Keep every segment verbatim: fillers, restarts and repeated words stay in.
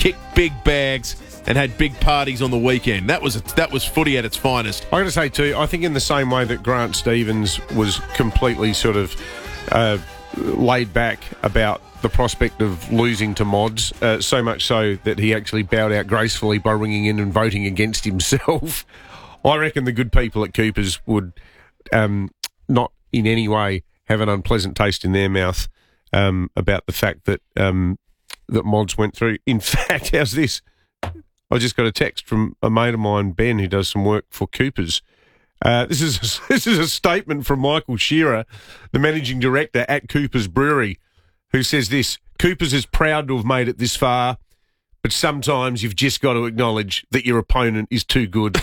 kicked big bags, and had big parties on the weekend. That was that was footy at its finest. I got to say too, I think in the same way that Grant Stevens was completely sort of uh, laid back about the prospect of losing to Mods, uh, so much so that he actually bowed out gracefully by ringing in and voting against himself. I reckon the good people at Coopers would um, not in any way have an unpleasant taste in their mouth um, about the fact that um, that Mods went through. In fact, how's this? I just got a text from a mate of mine, Ben, who does some work for Coopers. Uh, this is a, this is a statement from Michael Shearer, the managing director at Coopers Brewery, who says this: Coopers is proud to have made it this far, but sometimes you've just got to acknowledge that your opponent is too good.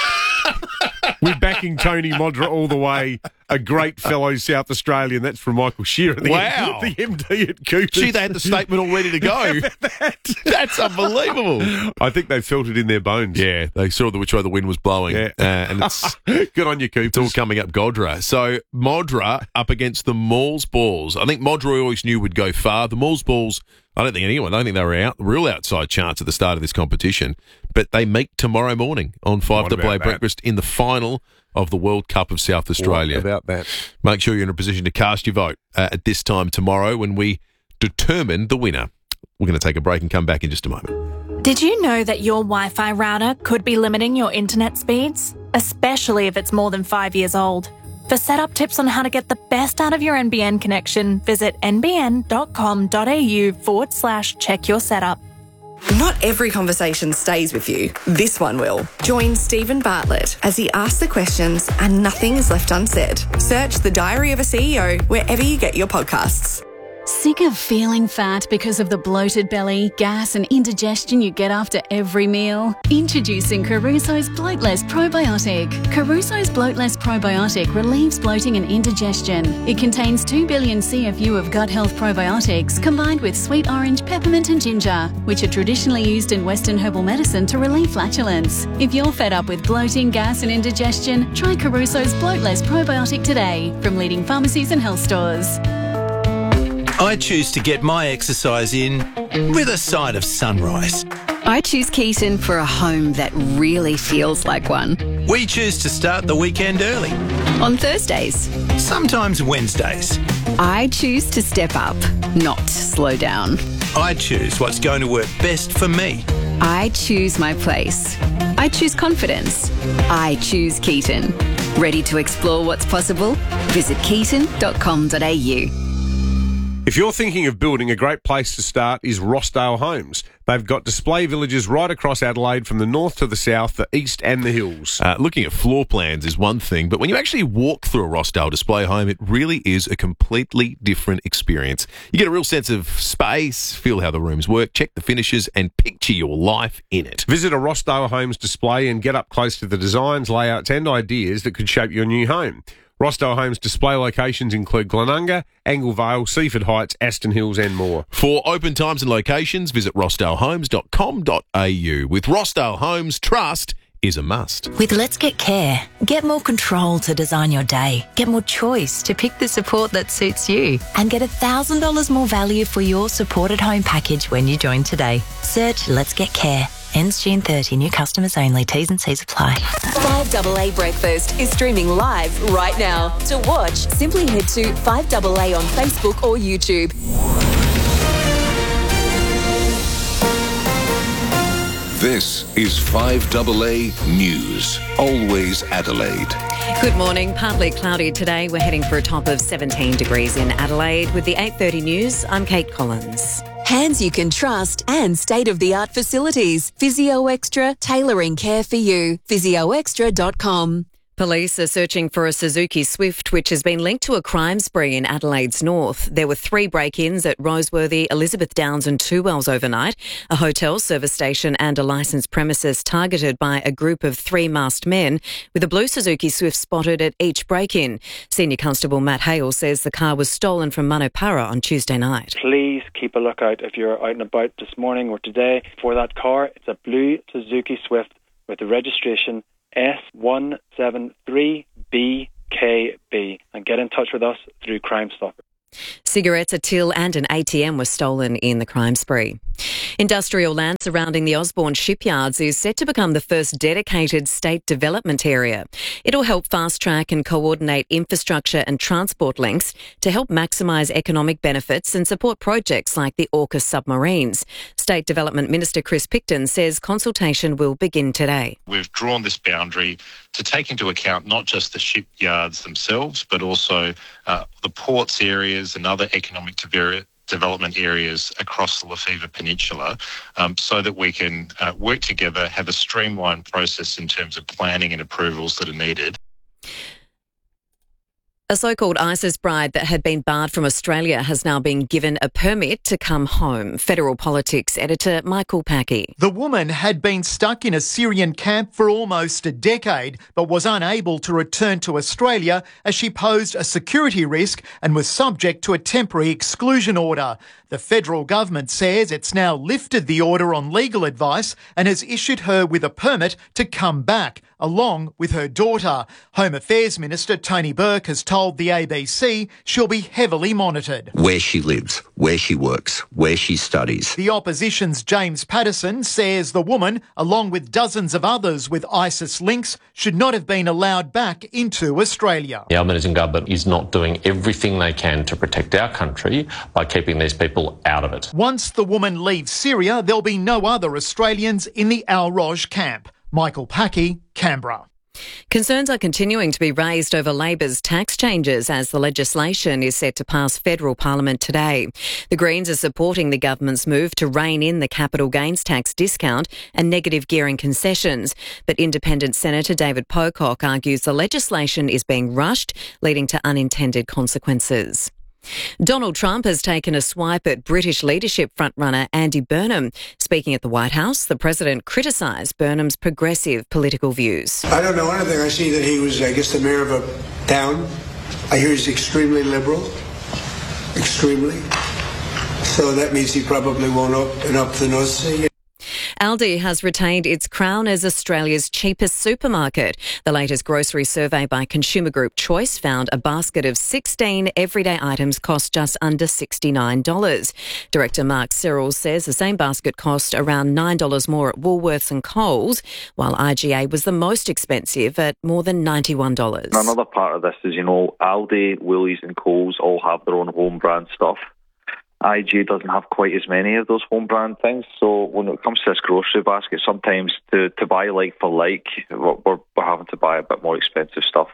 We're backing Tony Modra all the way, a great fellow South Australian. That's from Michael Shearer, the, wow. the M D at Coopers. Gee, they had the statement all ready to go. that? That's unbelievable. I think they felt it in their bones. Yeah, they saw the which way the wind was blowing. Yeah. Uh, and it's good on you, Coopers. It's all coming up Godra. So Modra up against the Mauls Balls. I think Modra always knew would go far. The Mauls Balls, I don't think anyone, I don't think they were out, real outside chance at the start of this competition. But they meet tomorrow morning on five double A Breakfast in the final of the World Cup of South Australia. What about that? Make sure you're in a position to cast your vote uh, at this time tomorrow when we determine the winner. We're going to take a break and come back in just a moment. Did you know that your Wi-Fi router could be limiting your internet speeds? Especially if it's more than five years old. For setup tips on how to get the best out of your N B N connection, visit nbn.com.au forward slash check your setup. Not every conversation stays with you. This one will. Join Stephen Bartlett as he asks the questions and nothing is left unsaid. Search The Diary of a C E O wherever you get your podcasts. Sick of feeling fat because of the bloated belly, gas and indigestion you get after every meal? Introducing Caruso's Bloatless Probiotic. Caruso's Bloatless Probiotic relieves bloating and indigestion. It contains two billion C F U of gut health probiotics combined with sweet orange, peppermint and ginger, which are traditionally used in Western herbal medicine to relieve flatulence. If you're fed up with bloating, gas and indigestion, try Caruso's Bloatless Probiotic today from leading pharmacies and health stores. I choose to get my exercise in with a side of sunrise. I choose Keaton for a home that really feels like one. We choose to start the weekend early. On Thursdays. Sometimes Wednesdays. I choose to step up, not slow down. I choose what's going to work best for me. I choose my place. I choose confidence. I choose Keaton. Ready to explore what's possible? Visit keaton dot com dot a u. If you're thinking of building, a great place to start is Rossdale Homes. They've got display villages right across Adelaide from the north to the south, the east and the hills. Uh, looking at floor plans is one thing, but when you actually walk through a Rossdale display home, it really is a completely different experience. You get a real sense of space, feel how the rooms work, check the finishes and picture your life in it. Visit a Rossdale Homes display and get up close to the designs, layouts and ideas that could shape your new home. Rossdale Homes display locations include Glenunga, Anglevale, Seaford Heights, Aston Hills and more. For open times and locations, visit rossdale homes dot com dot a u. With Rossdale Homes, trust is a must. With Let's Get Care, get more control to design your day, get more choice to pick the support that suits you, and get one thousand dollars more value for your supported home package when you join today. Search Let's Get Care. Ends June thirtieth. New customers only. T's and C's apply. five double A Breakfast is streaming live right now. To watch, simply head to five double A on Facebook or YouTube. This is five double A News. Always Adelaide. Good morning. Partly cloudy today. We're heading for a top of seventeen degrees in Adelaide. With the eight thirty news, I'm Kate Collins. Hands you can trust and state-of-the-art facilities. Physio Extra, tailoring care for you. physio extra dot com. Police are searching for a Suzuki Swift which has been linked to a crime spree in Adelaide's north. There were three break-ins at Roseworthy, Elizabeth Downs and Two Wells overnight, a hotel, service station and a licensed premises targeted by a group of three masked men, with a blue Suzuki Swift spotted at each break-in. Senior Constable Matt Hale says the car was stolen from Manupara on Tuesday night. Please keep a lookout if you're out and about this morning or today for that car. It's a blue Suzuki Swift with the registration S one seven three B K B, and get in touch with us through Crime Stopper. Cigarettes, a till and an A T M were stolen in the crime spree. Industrial land surrounding the Osborne shipyards is set to become the first dedicated state development area. It'll help fast-track and coordinate infrastructure and transport links to help maximise economic benefits and support projects like the AUKUS submarines. State Development Minister Chris Picton says consultation will begin today. We've drawn this boundary to take into account not just the shipyards themselves, but also uh, the ports areas and other economic development development areas across the Lefevre Peninsula, um, so that we can uh, work together, have a streamlined process in terms of planning and approvals that are needed. A so-called ISIS bride that had been barred from Australia has now been given a permit to come home. Federal Politics editor Michael Packey. The woman had been stuck in a Syrian camp for almost a decade, but was unable to return to Australia as she posed a security risk and was subject to a temporary exclusion order. The federal government says it's now lifted the order on legal advice and has issued her with a permit to come back, along with her daughter. Home Affairs Minister Tony Burke has told the A B C she'll be heavily monitored. Where she lives, where she works, where she studies. The opposition's James Patterson says the woman, along with dozens of others with ISIS links, should not have been allowed back into Australia. The Albanese government is not doing everything they can to protect our country by keeping these people out of it. Once the woman leaves Syria, there'll be no other Australians in the Al Roj camp. Michael Packey, Canberra. Concerns are continuing to be raised over Labor's tax changes as the legislation is set to pass federal parliament today. The Greens are supporting the government's move to rein in the capital gains tax discount and negative gearing concessions. But independent Senator David Pocock argues the legislation is being rushed, leading to unintended consequences. Donald Trump has taken a swipe at British leadership frontrunner Andy Burnham. Speaking at the White House, the president criticised Burnham's progressive political views. I don't know anything. I see that he was, I guess, the mayor of a town. I hear he's extremely liberal. Extremely. So that means he probably won't open up the nose. Aldi has retained its crown as Australia's cheapest supermarket. The latest grocery survey by consumer group Choice found a basket of sixteen everyday items cost just under sixty-nine dollars. Director Mark Cyril says the same basket cost around nine dollars more at Woolworths and Coles, while I G A was the most expensive at more than ninety-one dollars. Another part of this is, you know, Aldi, Woolies and Coles all have their own home brand stuff. I G A doesn't have quite as many of those home brand things, so when it comes to this grocery basket, sometimes to, to buy like for like, we're, we're having to buy a bit more expensive stuff.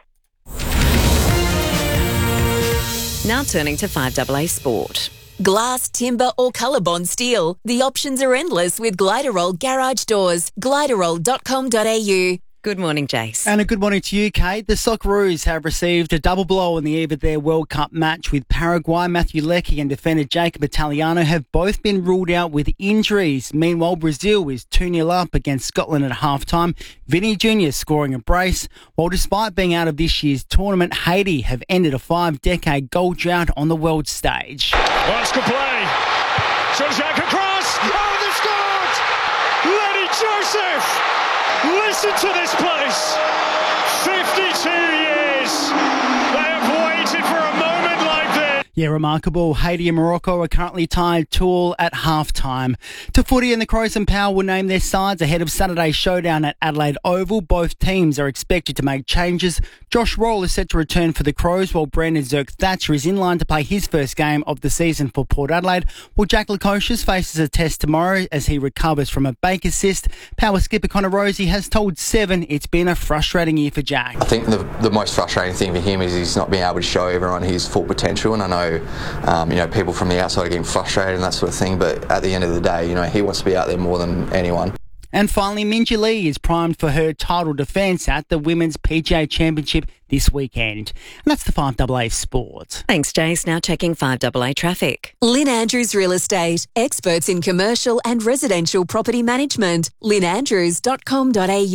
Now turning to five A A Sport. Glass, timber or colorbond steel. The options are endless with Gliderol Garage Doors. gliderol dot com dot a u. Good morning, Jace. And a good morning to you, Kate. The Socceroos have received a double blow on the eve of their World Cup match with Paraguay. Matthew Leckie and defender Jacob Italiano have both been ruled out with injuries. Meanwhile, Brazil is two nil up against Scotland at half-time. Vinny Junior scoring a brace. While despite being out of this year's tournament, Haiti have ended a five-decade goal drought on the world stage. Nice good play. Jean-Jacques across. Oh, they scored! Lenny Joseph! Listen to this place. fifty-two years. They have waited for a moment like this. Yeah, remarkable. Haiti and Morocco are currently tied two all at half-time. To footy, and the Crows and Power will name their sides ahead of Saturday's showdown at Adelaide Oval. Both teams are expected to make changes. Josh Roll is set to return for the Crows, while Brandon Zerk-Thatcher is in line to play his first game of the season for Port Adelaide. While Jack Lukosius faces a test tomorrow as he recovers from a bake assist. Power skipper Connor Rosie has told Seven it's been a frustrating year for Jack. I think the, the most frustrating thing for him is he's not being able to show everyone his full potential, and I know Um, you know, people from the outside are getting frustrated and that sort of thing, but at the end of the day, you know, he wants to be out there more than anyone. And finally, Minjee Lee is primed for her title defence at the Women's P G A Championship this weekend. And that's the five A A Sport. Thanks, Jace. Now checking five A A traffic. Lynn Andrews Real Estate. Experts in commercial and residential property management. lynn andrews dot com dot a u.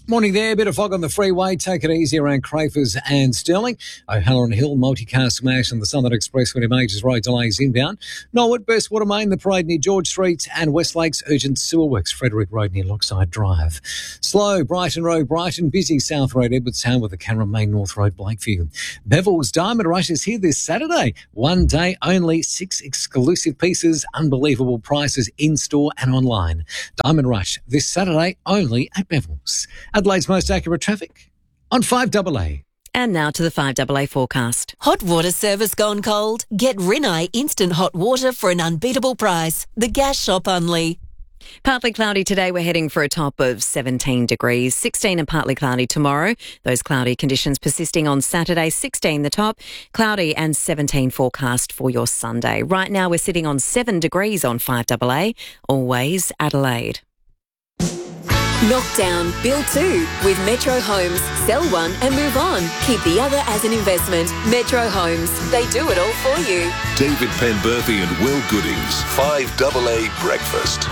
Morning there, a bit of fog on the freeway. Take it easy around Crafers and Stirling. O'Halloran Hill, multi-car smash on the Southern Expressway, majors road delays inbound. Norwood, Burstwater Main, the parade near George Street, and West Lakes urgent sewer works, Frederick Road near Lockside Drive. Slow, Brighton Road, Brighton, busy South Road, Edwardstown with the Cameron Main, North Road, Blakeview. Bevil's Diamond Rush is here this Saturday. One day only, six exclusive pieces, unbelievable prices in-store and online. Diamond Rush this Saturday only at Bevil's. Adelaide's most accurate traffic on five double A. And now to the five double A forecast. Hot water service gone cold? Get Rinnai instant hot water for an unbeatable price. The Gas Shop only. Partly cloudy today. We're heading for a top of seventeen degrees, sixteen and partly cloudy tomorrow. Those cloudy conditions persisting on Saturday, sixteen the top, cloudy and seventeen forecast for your Sunday. Right now we're sitting on seven degrees on five double A, always Adelaide. Knockdown, build two with Metro Homes. Sell one and move on. Keep the other as an investment. Metro Homes. They do it all for you. David Penberthy and Will Goodings. five double A Breakfast.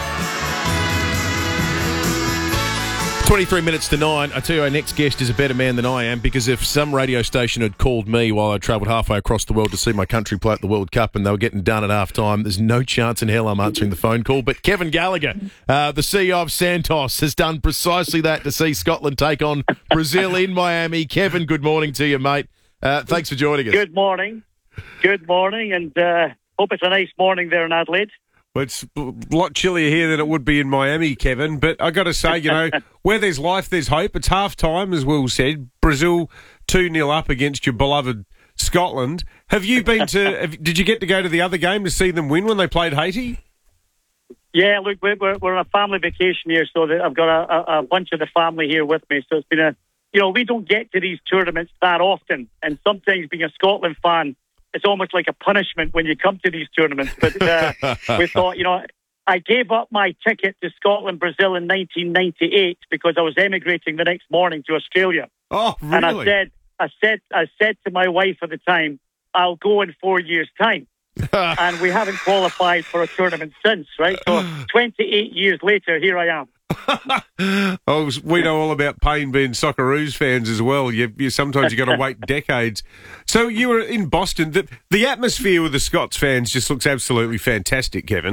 twenty-three minutes to nine. I tell you, our next guest is a better man than I am, because if some radio station had called me while I travelled halfway across the world to see my country play at the World Cup and they were getting done at half time, there's no chance in hell I'm answering the phone call. But Kevin Gallagher, uh, the C E O of Santos, has done precisely that to see Scotland take on Brazil in Miami. Kevin, good morning to you, mate. Uh, thanks for joining us. Good morning. Good morning, and uh, hope it's a nice morning there in Adelaide. Well, it's a lot chillier here than it would be in Miami, Kevin. But I got to say, you know, where there's life, there's hope. It's half time, as Will said. Brazil two nil up against your beloved Scotland. Have you been to? Have, did you get to go to the other game to see them win when they played Haiti? Yeah, look, we're we're on a family vacation here, so that I've got a, a bunch of the family here with me. So it's been a, you know, we don't get to these tournaments that often, and sometimes being a Scotland fan, it's almost like a punishment when you come to these tournaments. But uh, we thought, you know, I gave up my ticket to Scotland, Brazil in nineteen ninety-eight because I was emigrating the next morning to Australia. Oh, really? And I said, I said, I said to my wife at the time, I'll go in four years' time. And we haven't qualified for a tournament since, right? So twenty-eight years later, here I am. Oh, we know all about pain being Socceroos fans as well. You, you sometimes you got to wait decades. So you were in Boston. The, the atmosphere with the Scots fans just looks absolutely fantastic, Kevin.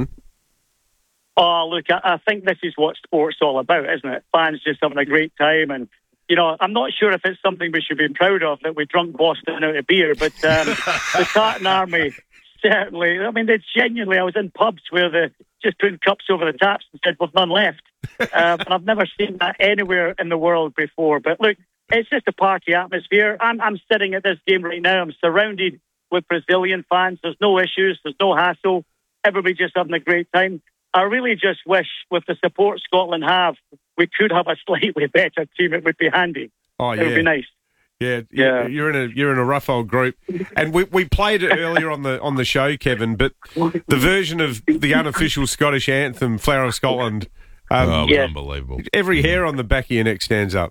Oh, look, I, I think this is what sport's all about, isn't it? Fans just having a great time, and you know, I'm not sure if it's something we should be proud of that we drunk Boston out of beer, but um, the Tartan Army certainly. I mean, they genuinely. I was in pubs where they just putting cups over the taps and said, "We've none left." um, and I've never seen that anywhere in the world before. But look, it's just a party atmosphere. I'm, I'm sitting at this game right now. I'm surrounded with Brazilian fans. There's no issues. There's no hassle. Everybody just having a great time. I really just wish, with the support Scotland have, we could have a slightly better team. It would be handy. Oh, yeah. It would be nice. Yeah, yeah, you're in a you're in a rough old group, and we we played it earlier on the on the show, Kevin. But the version of the unofficial Scottish anthem, "Flower of Scotland," um, oh, yeah. Unbelievable. Every hair on the back of your neck stands up.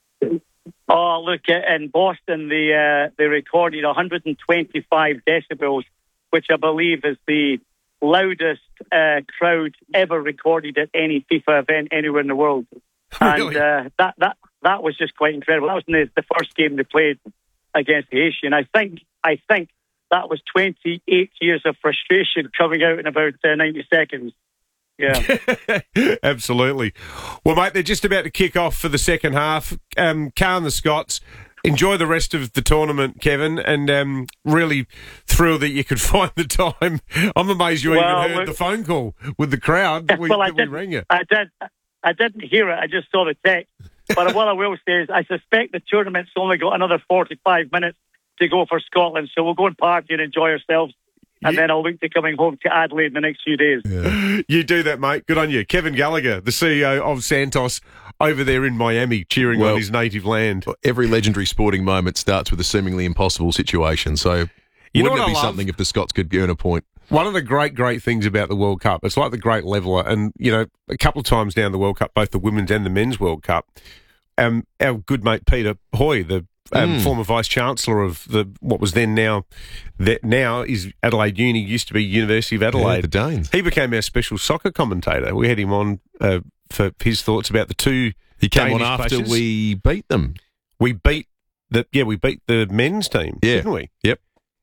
Oh, look, in Boston, they uh, they recorded one hundred twenty-five decibels, which I believe is the loudest uh, crowd ever recorded at any FIFA event anywhere in the world. Really? And uh, that that. That was just quite incredible. That was in the, the first game they played against Haiti. And I think I think that was twenty-eight years of frustration coming out in about uh, ninety seconds. Yeah. Absolutely. Well, mate, they're just about to kick off for the second half. Um, Carl the Scots, enjoy the rest of the tournament, Kevin, and um, really thrilled that you could find the time. I'm amazed you well, even heard the phone call with the crowd that we, well, I that we did, rang you. I did. I didn't hear it. I just saw the text. But what I will say is I suspect the tournament's only got another forty-five minutes to go for Scotland, so we'll go and party and enjoy ourselves, and yeah. then I'll look to coming home to Adelaide in the next few days. Yeah. You do that, mate. Good on you. Kevin Gallagher, the C E O of Santos, over there in Miami, cheering well, on his native land. Every legendary sporting moment starts with a seemingly impossible situation, so you wouldn't know it be love? something if the Scots could earn a point? One of the great, great things about the World Cup, it's like the great leveller, and, you know, a couple of times down the World Cup, both the Women's and the Men's World Cup, Um, our good mate Peter Hoy, the um, mm. former vice chancellor of the what was then now that now is Adelaide Uni, used to be University of Adelaide. Yeah, the Danes. He became our special soccer commentator. We had him on uh, for his thoughts about the two He came Danish on after clashes. we beat them. We beat the yeah, we beat the men's team, Yeah. didn't we? Yep.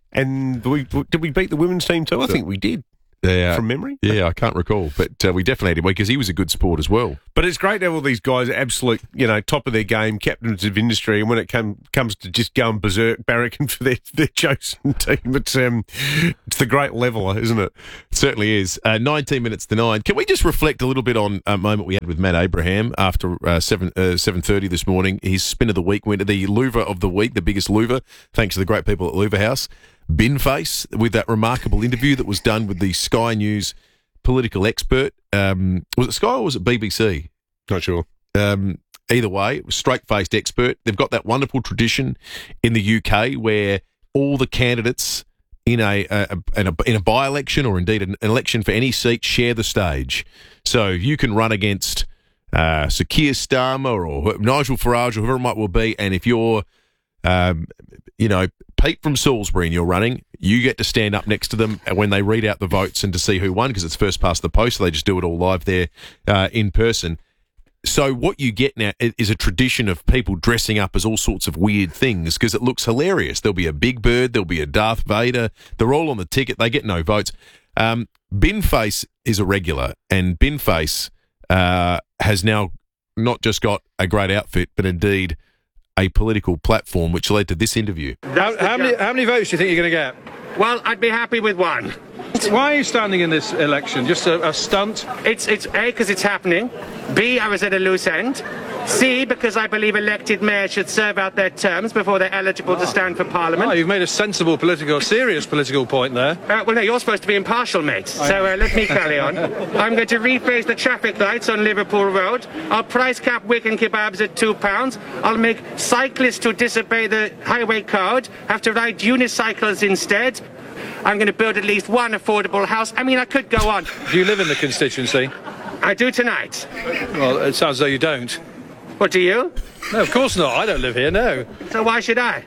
And we did we beat the women's team too? I think we did. Yeah, From memory? Yeah, I can't recall, but uh, we definitely did because he was a good sport as well. But it's great to have all these guys absolute, you know, top of their game, captains of industry, and when it come, comes to just going berserk, barracking for their, their chosen team, it's, um, it's the great leveller, isn't it? It certainly is. Uh, nineteen minutes to nine. Can we just reflect a little bit on a moment we had with Matt Abraham after uh, seven uh, seven thirty this morning? His spin of the week went to the Louver of the week, the biggest Louver, thanks to the great people at Louver House. Binface, with that remarkable interview that was done with the Sky News political expert. Um, was it Sky or was it B B C? Not sure. Um, either way, it was straight-faced expert. They've got that wonderful tradition in the U K where all the candidates in a, a, in a in a by-election or indeed an election for any seat share the stage. So you can run against uh, Sir Keir Starmer or Nigel Farage or whoever it might well be, and if you're um, you know, Pete from Salisbury and you're running, you get to stand up next to them when they read out the votes and to see who won because it's first past the post, so they just do it all live there uh, in person. So what you get now is a tradition of people dressing up as all sorts of weird things because it looks hilarious. There'll be a Big Bird, there'll be a Darth Vader. They're all on the ticket. They get no votes. Um, Binface is a regular, and Binface uh, has now not just got a great outfit, but indeed a political platform, which led to this interview. How, how many how many votes do you think you're going to get? Well, I'd be happy with one. Why are you standing in this election? Just a, a stunt? It's it's A, because it's happening. B, I was at a loose end. C, because I believe elected mayors should serve out their terms before they're eligible oh. to stand for Parliament. Oh, you've made a sensible political, serious political point there. Uh, well, no, you're supposed to be impartial, mate. So uh, let me carry on. I'm going to rephrase the traffic lights on Liverpool Road. I'll price cap Wigan kebabs at two pounds. I'll make cyclists who disobey the highway code have to ride unicycles instead. I'm going to build at least one affordable house. I mean, I could go on. Do you live in the constituency? I do tonight. Well, it sounds as though you don't. What, do you? No, of course not. I don't live here, no. So why should I?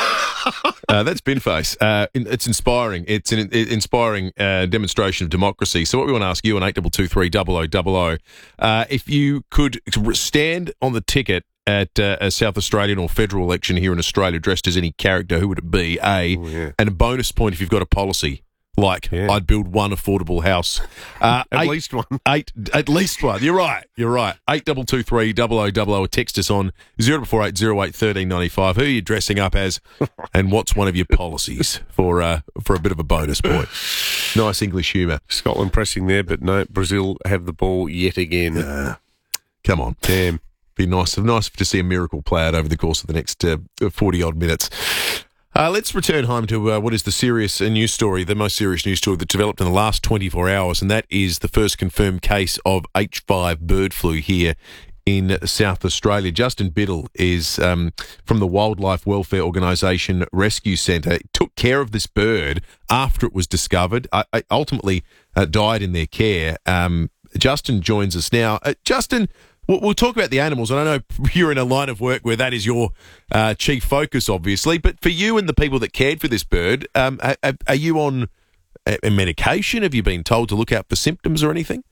uh, that's Binface. Uh, it's inspiring. It's an inspiring uh, demonstration of democracy. So what we want to ask you on eight two two three double oh double oh, uh, if you could stand on the ticket at uh, a South Australian or federal election here in Australia dressed as any character, who would it be? A, Ooh, yeah. And a bonus point if you've got a policy. Like, yeah. I'd build one affordable house. Uh, at eight, least one. Eight, at least one. You're right. You're right. eight two two three double oh double oh. Text us on zero four eight zero eight one three nine five. Who are you dressing up as? And what's one of your policies for uh, for a bit of a bonus point? Nice English humour. Scotland pressing there, but no, Brazil have the ball yet again. Uh, come on. Damn. Be nice, nice to see a miracle play out over the course of the next uh, forty-odd minutes. Uh, let's return home to uh, what is the serious uh, news story, the most serious news story that developed in the last twenty-four hours, and that is the first confirmed case of H five bird flu here in South Australia. Justin Biddle is um, from the Wildlife Welfare Organisation Rescue Centre. Took care of this bird after it was discovered. I, I ultimately uh, died in their care. Um, Justin joins us now. Uh, Justin, We'll, we'll talk about the animals, and I know you're in a line of work where that is your uh, chief focus, obviously. But for you and the people that cared for this bird, um, are, are you on a, a medication? Have you been told to look out for symptoms or anything?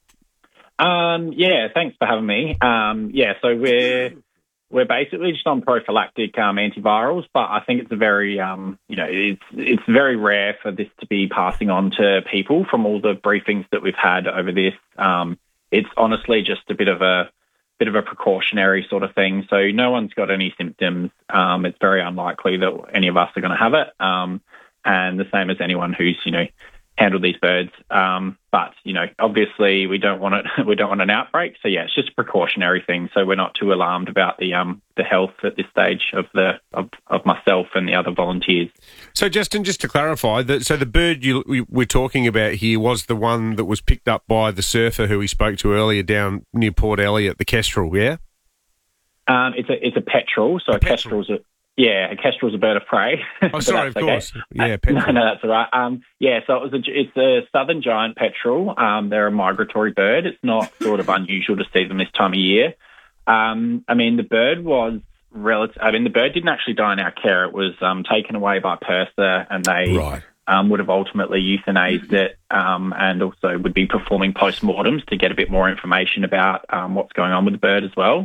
Um, yeah, thanks for having me. Um, yeah, so we're we're basically just on prophylactic um, antivirals, but I think it's a very um, you know it's it's very rare for this to be passing on to people. From all the briefings that we've had over this. Um, It's honestly just a bit of a bit of a precautionary sort of thing. So no one's got any symptoms. Um, it's very unlikely that any of us are going to have it. Um, and the same as anyone who's, you know, handled these birds. Um, but, you know, obviously we don't want it. We don't want an outbreak. So yeah, it's just a precautionary thing. So we're not too alarmed about the um the health at this stage of the of, of myself and the other volunteers. So Justin, just to clarify, that so the bird you we, we're talking about here was the one that was picked up by the surfer who we spoke to earlier down near Port Elliot, the kestrel, yeah? Um, it's a it's a petrel. So a, a kestrel's a Yeah, a kestrel's a bird of prey. Oh, sorry, of okay. course. Yeah, uh, petrel. No, no, that's all right. Um, yeah, so it was a, it's a southern giant petrel. Um, they're a migratory bird. It's not sort of unusual to see them this time of year. Um, I mean, the bird was relative. I mean, the bird didn't actually die in our care. It was um, taken away by PIRSA, and they right. um, would have ultimately euthanized it, um, and also would be performing postmortems to get a bit more information about um, what's going on with the bird as well.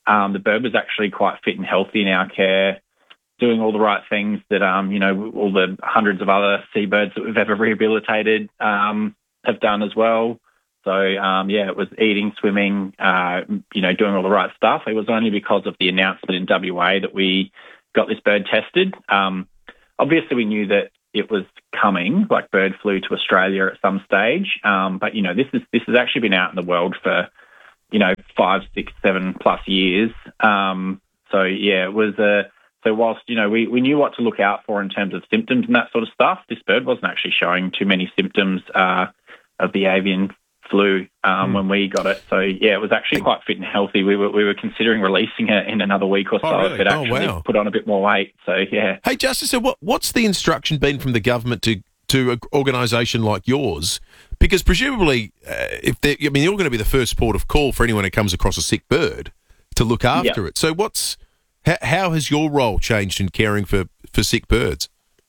Um, the bird was actually quite fit and healthy in our care, doing all the right things that, um, you know, all the hundreds of other seabirds that we've ever rehabilitated um, have done as well. So, um, yeah, it was eating, swimming, uh, you know, doing all the right stuff. It was only because of the announcement in W A that we got this bird tested. Um, obviously, we knew that it was coming, like bird flu to Australia at some stage. Um, but, you know, this is this has actually been out in the world for, you know, five, six, seven plus years. Um, so, yeah, it was a... So whilst, you know, we, we knew what to look out for in terms of symptoms and that sort of stuff, this bird wasn't actually showing too many symptoms uh, of the avian flu um, mm. when we got it. So, yeah, it was actually quite fit and healthy. We were we were considering releasing it in another week or so oh, really? if it actually oh, wow. put on a bit more weight. So, yeah. Hey, Justice, so what, what's the instruction been from the government to, to an organisation like yours? Because presumably, uh, if they, I mean, you're going to be the first port of call for anyone who comes across a sick bird to look after yep. it. So what's... How, how has your role changed in caring for, for sick birds?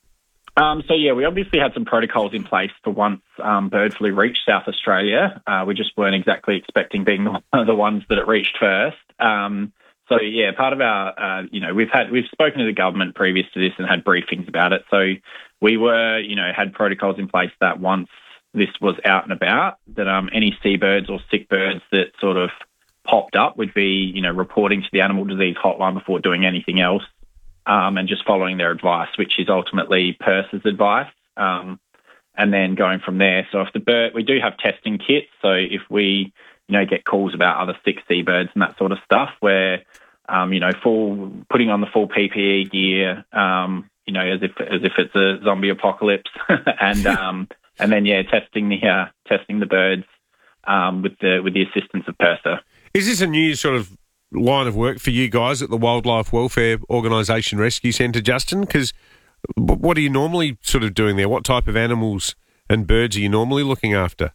Um, so, yeah, we obviously had some protocols in place for once um, bird flu reached South Australia. Uh, we just weren't exactly expecting being the, the ones that it reached first. Um, so, yeah, part of our, uh, you know, we've had we've spoken to the government previous to this and had briefings about it. So we were, you know, had protocols in place that once this was out and about, that um, any seabirds or sick birds that sort of popped up would be, you know, reporting to the animal disease hotline before doing anything else, um, and just following their advice, which is ultimately P R S A's advice, um, and then going from there. So if the bird, we do have testing kits. So if we, you know, get calls about other sick seabirds and that sort of stuff, where, um, you know, full putting on the full P P E gear, um, you know, as if as if it's a zombie apocalypse, and um, and then yeah, testing the uh, testing the birds um, with the with the assistance of P R S A. Is this a new sort of line of work for you guys at the Wildlife Welfare Organisation Rescue Centre, Justin? Because what are you normally sort of doing there? What type of animals and birds are you normally looking after?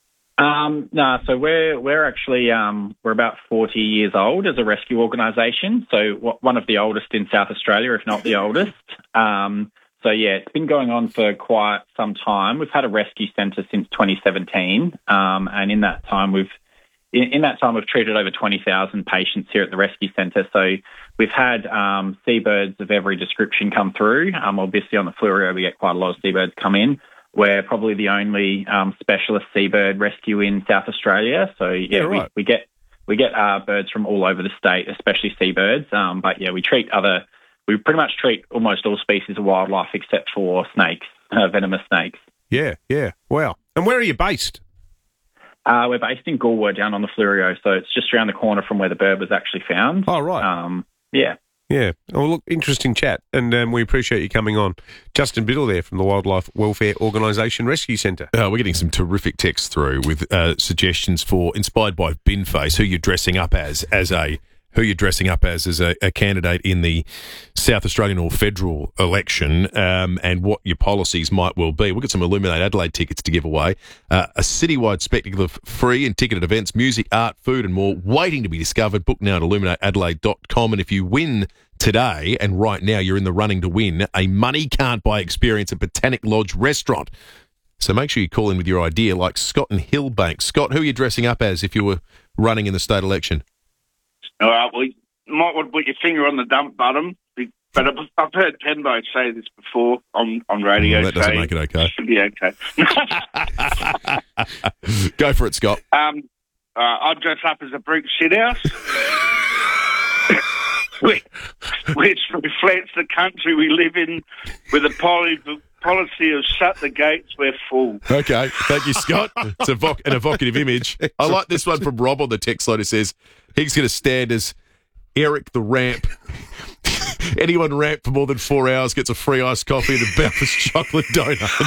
Um, no, so we're we're actually um, we're about forty years old as a rescue organisation. So one of the oldest in South Australia, if not the oldest. Um, so yeah, it's been going on for quite some time. We've had a rescue centre since twenty seventeen, um, and in that time we've In, in that time, we've treated over twenty thousand patients here at the Rescue Centre. So we've had um, seabirds of every description come through. Um, obviously, on the Fleurieu, we get quite a lot of seabirds come in. We're probably the only um, specialist seabird rescue in South Australia. So, yeah, yeah right. we, we get we get uh, birds from all over the state, especially seabirds. Um, but, yeah, we treat other... We pretty much treat almost all species of wildlife except for snakes, uh, venomous snakes. Yeah, yeah. Wow. And where are you based? Uh, we're based in Goolwa down on the Fleurieu, so it's just around the corner from where the bird was actually found. Oh, right. Um, yeah. Yeah. Oh, look, interesting chat, and um, we appreciate you coming on. Justin Biddle there from the Wildlife Welfare Organisation Rescue Centre. Uh, we're getting some terrific texts through with uh, suggestions for, inspired by Binface, who you're dressing up as, as a... who you're dressing up as as a, a candidate in the South Australian or federal election, um, and what your policies might well be. We've got some Illuminate Adelaide tickets to give away, uh, a citywide spectacle of free and ticketed events, music, art, food and more waiting to be discovered. Book now at illuminate adelaide dot com, and if you win today, and right now you're in the running to win, a money can't buy experience at Botanic Lodge Restaurant. So make sure you call in with your idea, like Scott and Hillbank. Scott, who are you dressing up as if you were running in the state election? All right, well, you might want to put your finger on the dump button, but I've, I've heard Penbo say this before on, on radio. Oh, that doesn't say make it okay. It should be okay. Go for it, Scott. Um, uh, I'd dress up as a brick shithouse, which, which reflects the country we live in with a poly, policy of shut the gates, we're full. Okay, thank you, Scott. It's evoc- an evocative image. I like this one from Rob on the text line who says he's going to stand as Eric the Ramp. Anyone ramp for more than four hours gets a free iced coffee and a Bowers chocolate donut.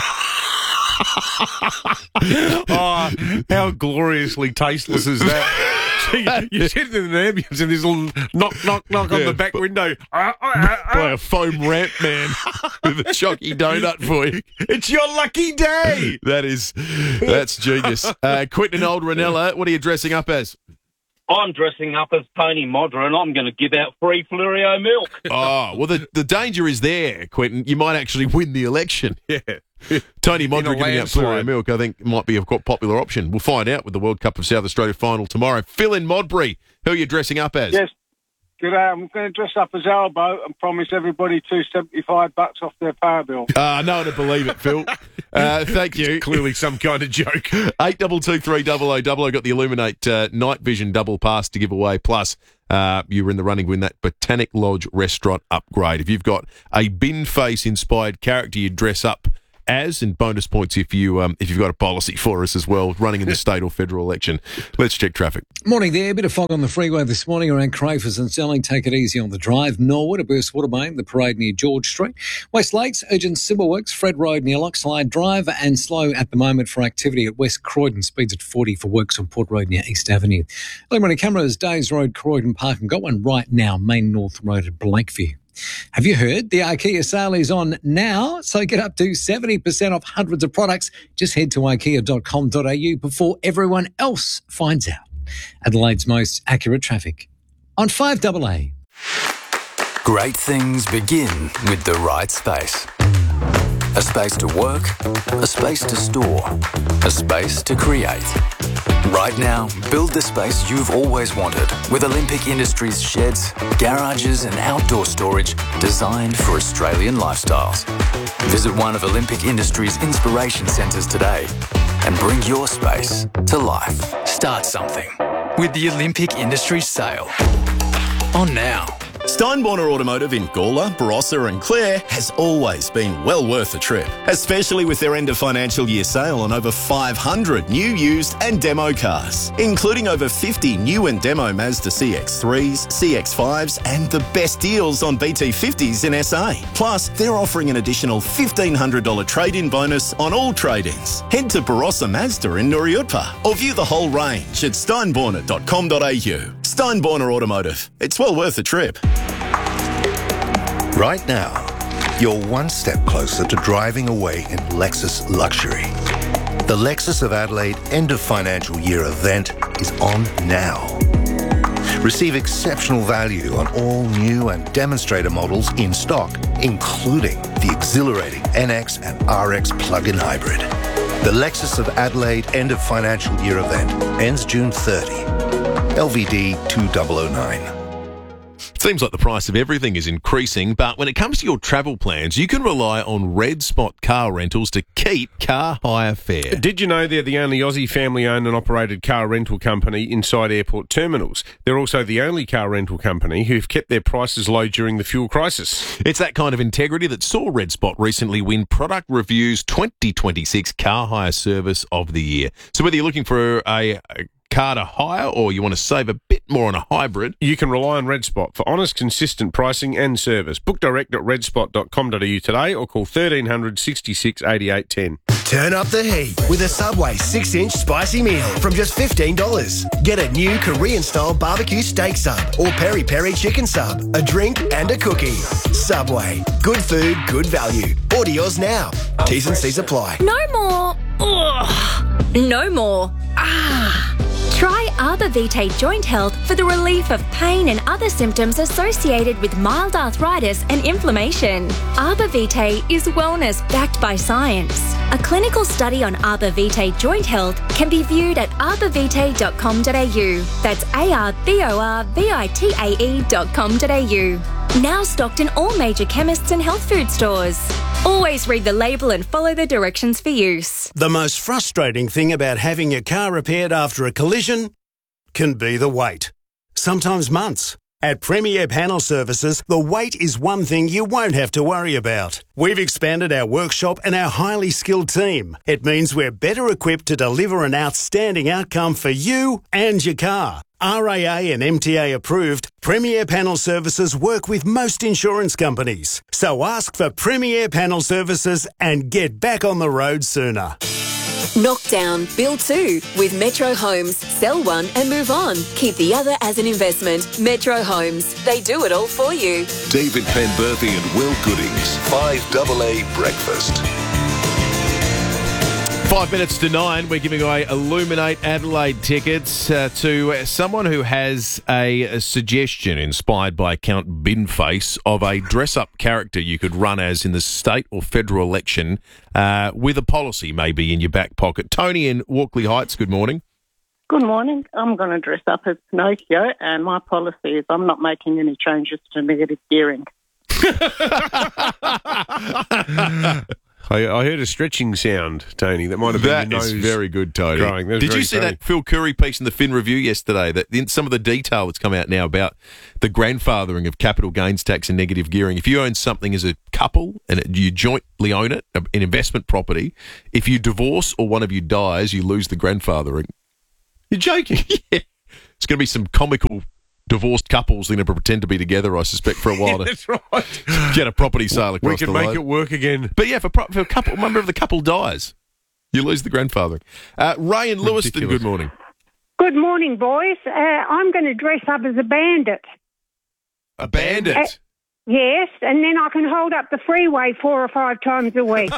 Oh, how gloriously tasteless is that? You're sitting in an ambulance and there's a little knock, knock, knock yeah, on the back window. By a foam ramp man with a chocky donut for you. It's your lucky day. That is, that's genius. Uh, Quentin and Old Ranella, what are you dressing up as? I'm dressing up as Tony Modra, and I'm going to give out free Fleurieu milk. Oh, well, the, the danger is there, Quentin. You might actually win the election. Yeah. Tony Modra giving out Fleurieu milk, I think, might be a quite popular option. We'll find out with the World Cup of South Australia final tomorrow. Phil in Modbury, who are you dressing up as? Yes, G'day, I'm going to dress up as Albo and promise everybody two seventy-five bucks off their power bill. Ah, uh, no one to believe it, Phil. Uh, thank you. Clearly some kind of joke. Eight double two three double o double o got the Illuminate uh, Night Vision double pass to give away. Plus, uh, you were in the running to win that Botanic Lodge restaurant upgrade. If you've got a bin face inspired character you dress up as, and bonus points if you um, if you've got a policy for us as well, running in the state or federal election. Let's check traffic. Morning there. A bit of fog on the freeway this morning around Crafers and Selling. Take it easy on the drive. Norwood, a burst water main, the parade near George Street. West Lakes, urgent civil works, Fred Road near Lockslide Drive, and slow at the moment for activity at West Croydon. Speeds at forty for works on Port Road near East Avenue. Illuminated cameras, Days Road, Croydon Park, and got one right now, Main North Road at Blakeview. Have you heard? The IKEA sale is on now, so get up to seventy percent off hundreds of products. Just head to ikea dot com dot a u before everyone else finds out. Adelaide's most accurate traffic on five double A. Great things begin with the right space. A space to work, a space to store, a space to create. Right now, build the space you've always wanted with Olympic Industries sheds, garages and outdoor storage designed for Australian lifestyles. Visit one of Olympic Industries' inspiration centres today and bring your space to life. Start something with the Olympic Industries sale. On now. Steinborner Automotive in Gawler, Barossa and Clare has always been well worth a trip, especially with their end of financial year sale on over five hundred new, used and demo cars, including over fifty new and demo Mazda C X threes, C X fives and the best deals on B T fifties in S A. Plus, they're offering an additional fifteen hundred dollars trade-in bonus on all trade-ins. Head to Barossa Mazda in Nuriutpa or view the whole range at steinborner dot com dot a u. Steinborner Automotive. It's well worth a trip. Right now, you're one step closer to driving away in Lexus luxury. The Lexus of Adelaide end of financial year event is on now. Receive exceptional value on all new and demonstrator models in stock, including the exhilarating N X and R X plug-in hybrid. The Lexus of Adelaide end of financial year event ends June thirtieth. L V D two thousand nine. Seems like the price of everything is increasing, but when it comes to your travel plans, you can rely on Red Spot Car Rentals to keep car hire fair. Did you know they're the only Aussie family-owned and operated car rental company inside airport terminals? They're also the only car rental company who've kept their prices low during the fuel crisis. It's that kind of integrity that saw Red Spot recently win Product Review's twenty twenty-six Car Hire Service of the Year. So whether you're looking for a, a car to hire or you want to save a bit more on a hybrid, you can rely on Red Spot for honest, consistent pricing and service. Book direct at red spot dot com dot a u today or call thirteen hundred sixty-six eighty-eight ten. Turn up the heat with a Subway six inch spicy meal from just fifteen dollars. Get a new Korean-style barbecue steak sub or peri-peri chicken sub, a drink and a cookie. Subway. Good food, good value. Order yours now. T's and C's apply. No more. Ugh. No more. Ah. Try Arbor Vitae Joint Health for the relief of pain and other symptoms associated with mild arthritis and inflammation. Arbor Vitae is wellness backed by science. A clinical study on Arbor Vitae Joint Health can be viewed at arbor vitae dot com dot a u. That's A R B O R V I T A E dot com dot a u. Now stocked in all major chemists and health food stores. Always read the label and follow the directions for use. The most frustrating thing about having your car repaired after a collision can be the wait. Sometimes months. At Premier Panel Services, the wait is one thing you won't have to worry about. We've expanded our workshop and our highly skilled team. It means we're better equipped to deliver an outstanding outcome for you and your car. R A A and M T A approved, Premier Panel Services work with most insurance companies. So ask for Premier Panel Services and get back on the road sooner. Knock down, build two with Metro Homes. Sell one and move on. Keep the other as an investment. Metro Homes. They do it all for you. David Penberthy and Will Goodings. five double A Breakfast. Five minutes to nine, we're giving away Illuminate Adelaide tickets uh, to someone who has a, a suggestion inspired by Count Binface of a dress-up character you could run as in the state or federal election uh, with a policy maybe in your back pocket. Tony in Walkley Heights, good morning. Good morning. I'm going to dress up as Pinocchio, and my policy is I'm not making any changes to negative gearing. I, I heard a stretching sound, Tony. That might have been That your is nose very good, Tony. growing. That was Did very you see funny. that Phil Curry piece in the Fin Review yesterday? That in some of the detail that's come out now about the grandfathering of capital gains tax and negative gearing. If you own something as a couple and it, you jointly own it, an investment property, if you divorce or one of you dies, you lose the grandfathering. You're joking? Yeah. It's going to be some comical divorced couples. They're going to pretend to be together, I suspect, for a while. Yeah, that's right. Get a property sale across We can the make road. it work again. But yeah, for, pro- for a couple, a member of the couple dies, you lose the grandfathering. Uh, Ray in Lewiston, Ridiculous. good morning. Good morning, boys. Uh, I'm going to dress up as a bandit. A bandit? Uh, yes, and then I can hold up the freeway four or five times a week.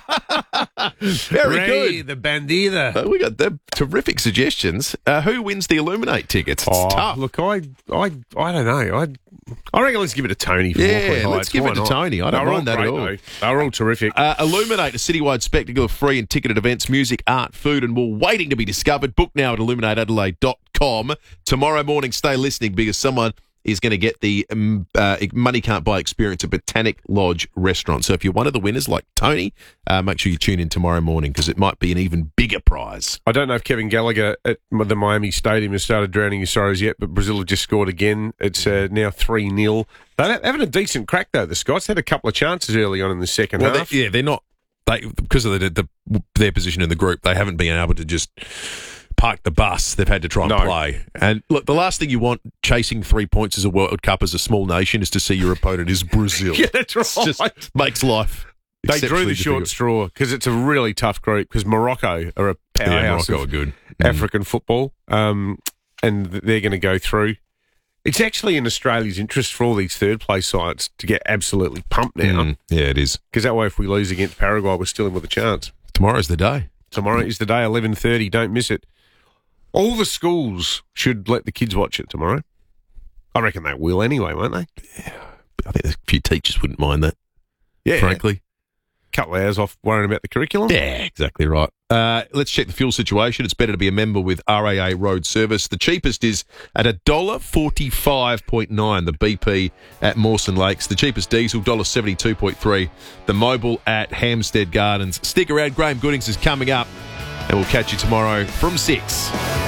Very Ray, good. the bandita. Uh, we got the terrific suggestions. Uh, who wins the Illuminate tickets? It's Oh, tough. look, I, I, I don't know. I, I reckon let's give it to Tony. For Yeah, Walkley Heights. let's give Why it to not? Tony. I don't They're mind that at great, all. though. They're all terrific. Uh, Illuminate, a citywide spectacle of free and ticketed events, music, art, food, and more waiting to be discovered. Book now at illuminate adelaide dot com. Tomorrow morning, stay listening because someone is going to get the um, uh, Money Can't Buy experience at Botanic Lodge Restaurant. So if you're one of the winners like Tony, uh, make sure you tune in tomorrow morning because it might be an even bigger prize. I don't know if Kevin Gallagher at the Miami Stadium has started drowning his sorrows yet, but Brazil have just scored again. It's uh, now three nil. They're having a decent crack, though, the Scots. Had a couple of chances early on in the second Well, half. they, yeah, they're not, they because of the, the their position in the group, they haven't been able to just park the bus. They've had to try and No. play. And look, the last thing you want chasing three points as a World Cup as a small nation is to see your opponent is Brazil. Yeah, that's It's right. just makes life They drew exceptionally the short difficult. straw because it's a really tough group because Morocco are a powerhouse Morocco of are good. African football, um, and they're going to go through. It's actually in Australia's interest for all these third place sides to get absolutely pumped now. Mm, yeah, it is. Because that way, if we lose against Paraguay, we're still in with a chance. Tomorrow's the day. Tomorrow is the day, eleven thirty. Don't miss it. All the schools should let the kids watch it tomorrow. I reckon they will anyway, won't they? I think a few teachers wouldn't mind that, Yeah. frankly. Couple of hours off worrying about the curriculum. Yeah, exactly right. Uh, let's check the fuel situation. It's better to be a member with R A A Road Service. The cheapest is at one dollar forty-five point nine, the B P at Mawson Lakes. The cheapest diesel, one dollar seventy-two point three, the Mobil at Hampstead Gardens. Stick around, Graham Goodings is coming up, and we'll catch you tomorrow from six.